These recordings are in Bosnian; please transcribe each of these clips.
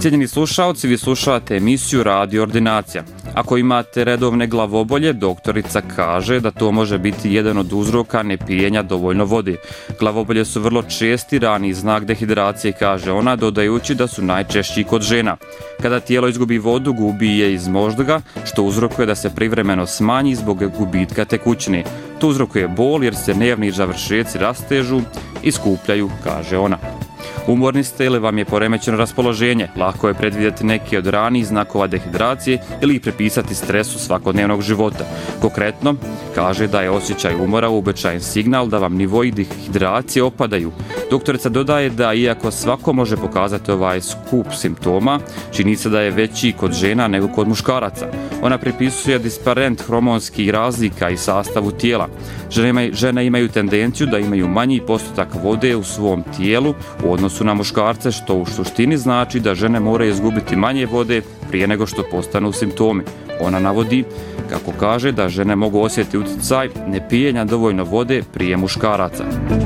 Cijenjeni slušaoci, vi slušate emisiju Radio Ordinacija. Ako imate redovne glavobolje, doktorica kaže da to može biti jedan od uzroka nepijenja dovoljno vode. Glavobolje su vrlo česti rani znak dehidracije, kaže ona, dodajući da su najčešći kod žena. Kada tijelo izgubi vodu, gubi je iz mozga, što uzrokuje da se privremeno smanji zbog gubitka tekućine. To uzrokuje bol jer se nervni završeci rastežu i skupljaju, kaže ona. Umorni ste ili vam je poremećeno raspoloženje, lako je predvidjeti neke od ranijih znakova dehidracije ili ih prepisati stresu svakodnevnog života. Konkretno, kaže da je osjećaj umora uobičajen signal da vam nivoi dehidracije opadaju. Doktorica dodaje da iako svako može pokazati ovaj skup simptoma, čini se da je veći kod žena nego kod muškaraca. Ona pripisuje disparent hormonskih razlika i sastavu tijela. Žene imaju tendenciju da imaju manji postotak vode u svom tijelu u odnosu na muškarce, što u suštini znači da žene moraju izgubiti manje vode prije nego što postanu simptomi. Ona navodi, kako kaže, da žene mogu osjetiti utjecaj nepijenja dovoljno vode prije muškaraca.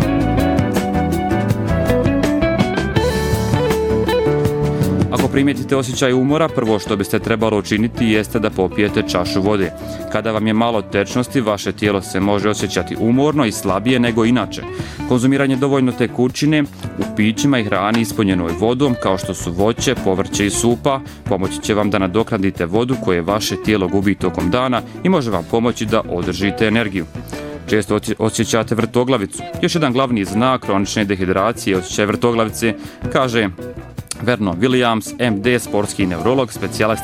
Ako primijetite osjećaj umora, prvo što biste trebalo učiniti jeste da popijete čašu vode. Kada vam je malo tečnosti, vaše tijelo se može osjećati umorno i slabije nego inače. Konzumiranje dovoljno tekućine u pićima i hrani ispunjenoj vodom, kao što su voće, povrće i supa, pomoći će vam da nadoknadite vodu koju vaše tijelo gubi tokom dana i može vam pomoći da održite energiju. Često osjećate vrtoglavicu. Još jedan glavni znak kronične dehidracije je osjećaj vrtoglavice, kaže Vernon Williams, MD, sportski neurolog, specijalist